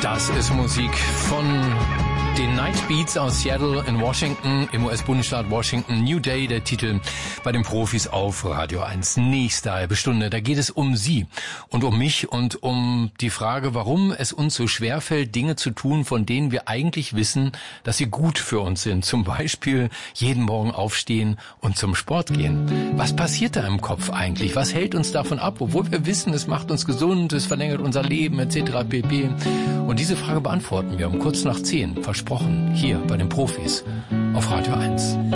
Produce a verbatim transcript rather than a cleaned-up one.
Das ist Musik von den Night Beats aus Seattle in Washington, im U S-Bundesstaat Washington. New Day, der Titel bei den Profis auf Radio eins. Nächste halbe Stunde, da geht es um Sie und um mich und um die Frage, warum es uns so schwerfällt, Dinge zu tun, von denen wir eigentlich wissen, dass sie gut für uns sind. Zum Beispiel jeden Morgen aufstehen und zum Sport gehen. Was passiert da im Kopf eigentlich? Was hält uns davon ab, obwohl wir wissen, es macht uns gesund, es verlängert unser Leben et cetera pp. Und diese Frage beantworten wir um kurz nach zehn. Versprochen, hier bei den Profis auf Radio eins.